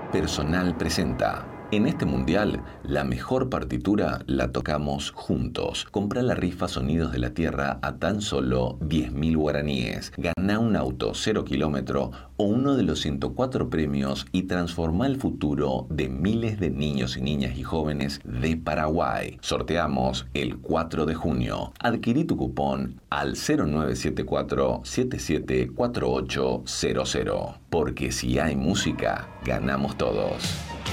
Personal presenta. En este mundial, la mejor partitura la tocamos juntos. Comprá la rifa Sonidos de la Tierra a tan solo 10.000 guaraníes. Gana un auto 0 kilómetro o uno de los 104 premios y transforma el futuro de miles de niños y niñas y jóvenes de Paraguay. Sorteamos el 4 de junio. Adquirí tu cupón al 0974-774800. Porque si hay música, ganamos todos.